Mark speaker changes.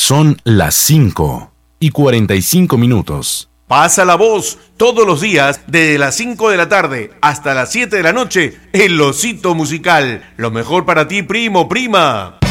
Speaker 1: Son las 5:45.
Speaker 2: Pasa la voz todos los días desde las 5 de la tarde hasta las 7 de la noche. El Osito Musical. Lo mejor para ti, primo, prima.